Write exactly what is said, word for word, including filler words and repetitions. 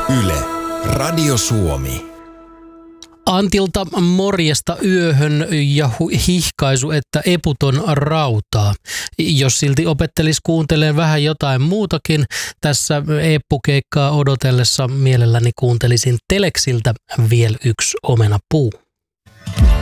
Yle, Radio Suomi. Antilta morjesta yöhön ja hu- hihkaisu, että eputon rautaa. Jos silti opettelis kuunteleen vähän jotain muutakin, tässä eppukeikkaa odotellessa mielelläni kuuntelisin Teleksiltä Viel yks omenapuu.